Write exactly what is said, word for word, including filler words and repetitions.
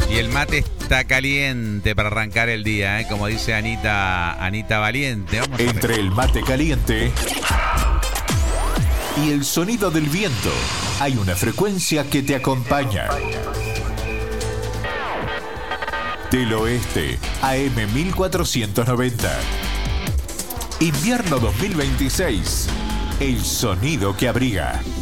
Y el mate está caliente para arrancar el día, ¿eh? Como dice Anita, Anita Valiente. Vamos Entre el mate caliente y el sonido del viento, hay una frecuencia que te acompaña. Del Oeste, A M mil cuatrocientos noventa. Invierno dos mil veintiséis. El sonido que abriga.